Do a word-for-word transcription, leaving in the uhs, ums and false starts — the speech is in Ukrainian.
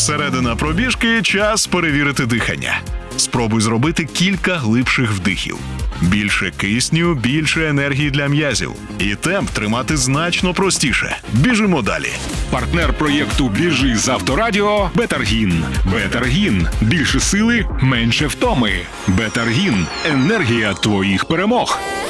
Середина пробіжки – час перевірити дихання. Спробуй зробити кілька глибших вдихів. Більше кисню, більше енергії для м'язів. І темп тримати значно простіше. Біжимо далі. Партнер проєкту «Біжи» з Авторадіо – Бетаргін. Бетаргін – більше сили, менше втоми. Бетаргін – енергія твоїх перемог.